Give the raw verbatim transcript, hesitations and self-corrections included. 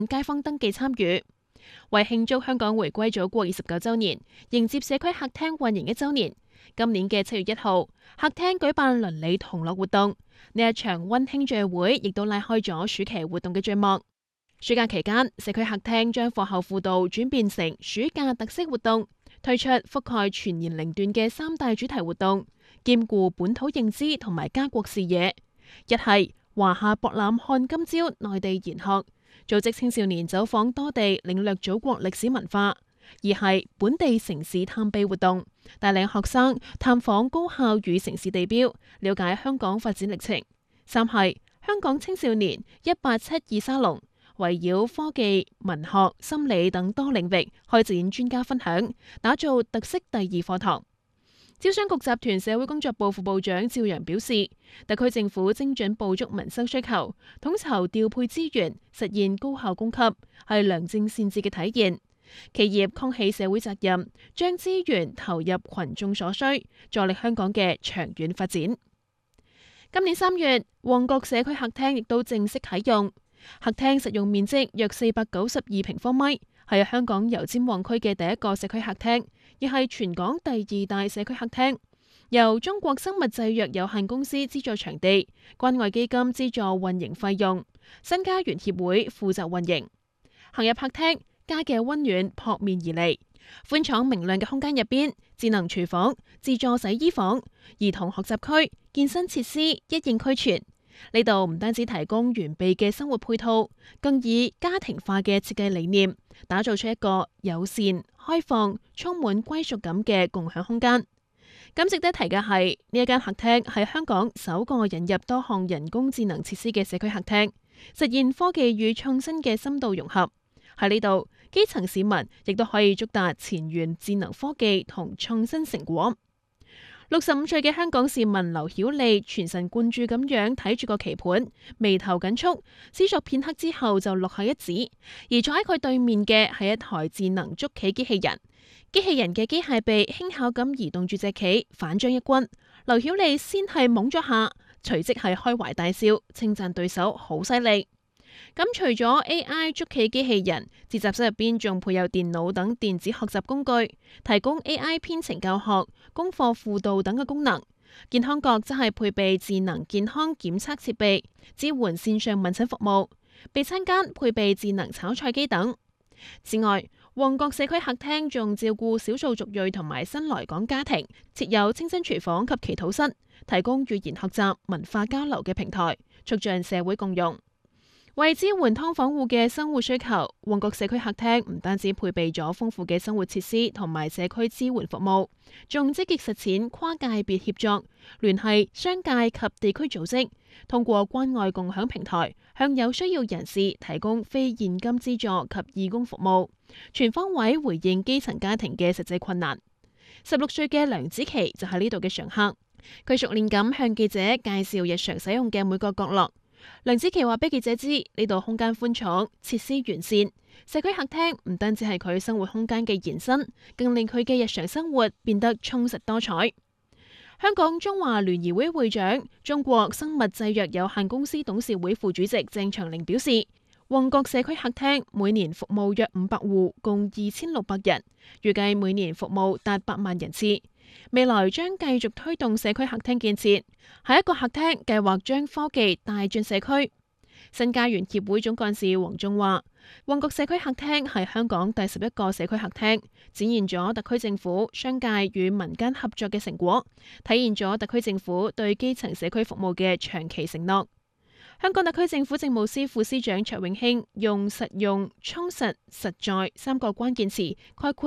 街坊登記參與。為慶祝香港回歸祖國二十九週年，迎接社區客廳運營一週年，今年嘅七月一號，客廳舉辦鄰里同樂活動。呢一場溫馨聚會亦都拉開咗暑期活動嘅序幕。暑假期間，社區客廳將課後輔導轉變成暑假特色活動，推出覆蓋全年齡段嘅三大主題活動，兼顧本土認知同埋家國視野。一係華夏博覽看今朝內地研學，組織青少年走訪多地領略祖國歷史文化；二係本地城市探秘活動，帶領學生探訪高校與城市地標，了解香港發展歷程；三係香港青少年一八七二沙龍，圍繞科技、文學、心理等多領域開展專家分享，打造特色第二課堂。招商局集團社會工作部副部長趙陽表示，特區政府精準捕捉民生需求，統籌調配資源，實現高效供給，係良政善治嘅體現。企業扛起社會責任，將資源投入群眾所需，助力香港嘅長遠發展。今年三月，旺角社區客廳亦都正式啟用。客廳實用面積約四百九十二平方米，係香港油尖旺區嘅第一個社區客廳，亦係全港第二大社區客廳。由中國生物製藥有限公司資助場地，關愛基金資助運營費用，新家園協會負責運營。行入客廳，家嘅溫暖撲面而嚟。寬敞明亮嘅空間入邊，智能廚房、自助洗衣房、兒童學習區、健身設施一應俱全。呢度唔單止提供完備嘅生活配套，更以家庭化嘅設計理念，打造出一個友善、開放、充滿歸屬感嘅共享空間。咁值得提嘅係，呢一間客廳係香港首個引入多項人工智能設施嘅社區客廳，實現科技與創新嘅深度融合。喺呢度，基層市民亦都可以觸達前沿智能科技同創新成果。六十五歲嘅香港市民劉曉莉全神貫注咁樣睇住個棋盤，眉頭緊蹙，思索片刻之後就落下一指。而坐喺佢對面嘅係一台智能捉棋機器人，機器人嘅機械臂輕巧咁移動住隻棋，反將一軍。劉曉莉先係懵咗下，隨即係開懷大笑，稱讚對手好犀利。咁除咗 A I 捉棋機器人，自習室入邊仲配有電腦等電子學習工具，提供 A I 編程教學、功課輔導等嘅功能。健康角則係配備智能健康檢測設備，支援線上問診服務。備餐間配備智能炒菜機等。此外，旺角社區客廳仲照顧少數族裔同埋新來港家庭，設有清真廚房及祈禱室，提供語言學習、文化交流嘅平台，促進社會共融。為支援劏房戶嘅生活需求，旺角社區客廳唔單止配備咗豐富嘅生活設施同埋社區支援服務，仲積極實踐跨界別協作，聯繫商界及地區組織，通過關愛共享平台，向有需要人士提供非現金資助及義工服務，全方位回應基層家庭嘅實際困難。十六歲嘅梁子琪就係呢度嘅常客，佢熟練咁向記者介紹日常使用嘅每個角落。梁子琪話俾記者知，呢度空間寬敞，設施完善，社區客廳唔單止係佢生活空間嘅延伸，更令佢嘅日常生活變得充實多彩。香港中華聯誼會會長、中國生物製藥有限公司董事會副主席鄭長齡表示，旺角社區客廳每年服務約五百戶，共二千六百人，預計每年服務達百萬人次。未來將繼續推動社區客廳建設，下一個客廳計劃將科技帶進社區。新家園協會總幹事黃仲話，旺角社區客廳係香港第十一個社區客廳，展現咗特區政府、商界與民間合作嘅成果，體現咗特區政府對基層社區服務嘅長期承諾。香港特區政府政務司副司長卓永興用實用、充實、實在三個關鍵詞概括